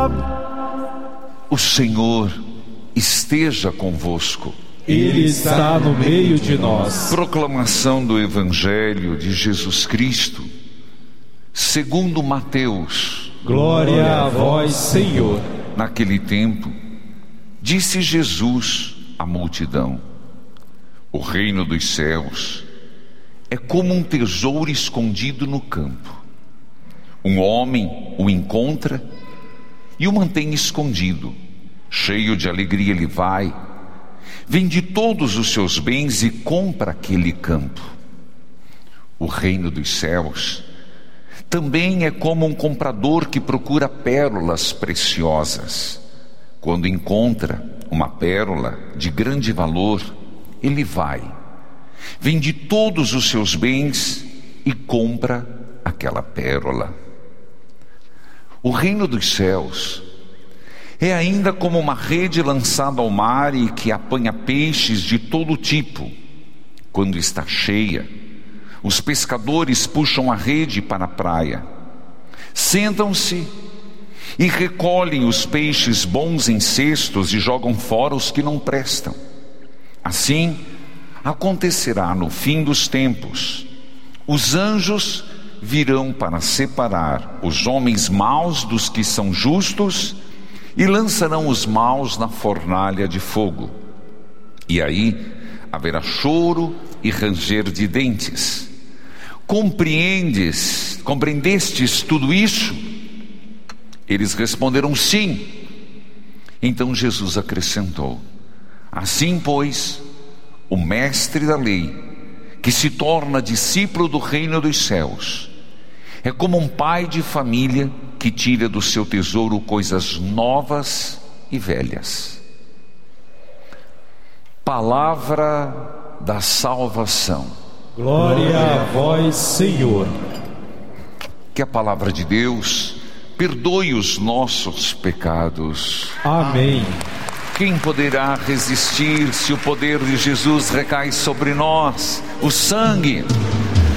O Senhor esteja convosco. Ele está no meio de nós. Proclamação do Evangelho de Jesus Cristo, segundo Mateus. Glória a vós, Senhor. Naquele tempo, disse Jesus à multidão: o reino dos céus é como um tesouro escondido no campo. Um homem o encontra e o mantém escondido. Cheio de alegria ele vai, vende todos os seus bens e compra aquele campo. O reino dos céus também é como um comprador que procura pérolas preciosas. Quando encontra uma pérola de grande valor, ele vai, vende todos os seus bens e compra aquela pérola. O reino dos céus é ainda como uma rede lançada ao mar e que apanha peixes de todo tipo. Quando está cheia, os pescadores puxam a rede para a praia, sentam-se e recolhem os peixes bons em cestos e jogam fora os que não prestam. Assim acontecerá no fim dos tempos. Os anjos virão para separar os homens maus dos que são justos e lançarão os maus na fornalha de fogo. E aí haverá choro e ranger de dentes. Compreendestes tudo isso? Eles responderam sim. Então Jesus acrescentou: assim, pois, o mestre da lei, que se torna discípulo do reino dos céus, é como um pai de família que tira do seu tesouro coisas novas e velhas. Palavra da salvação. Glória a vós, Senhor. Que a palavra de Deus perdoe os nossos pecados. Amém. Quem poderá resistir se o poder de Jesus recai sobre nós? O sangue